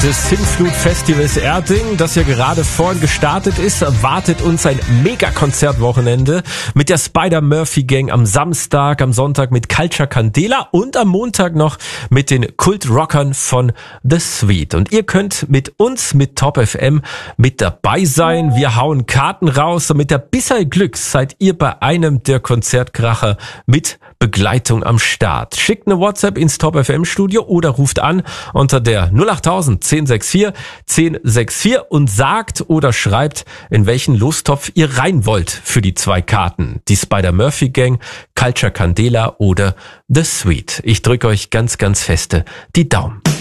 des Sintflut-Festivals Erding, das ja gerade vorhin gestartet ist, erwartet uns ein Mega-Konzertwochenende mit der Spider-Murphy-Gang am Samstag, am Sonntag mit Culture Candela und am Montag noch mit den Kult-Rockern von The Sweet. Und ihr könnt mit uns, mit Top FM, mit dabei sein. Wir hauen Karten raus und mit der Bissei Glück seid ihr bei einem der Konzertkracher mit Begleitung am Start. Schickt eine WhatsApp ins Top FM Studio oder ruft an unter der 08000 1064 1064 und sagt oder schreibt, in welchen Lostopf ihr rein wollt für die 2 Karten. Die Spider-Murphy Gang, Culture Candela oder The Sweet. Ich drücke euch ganz, ganz feste die Daumen.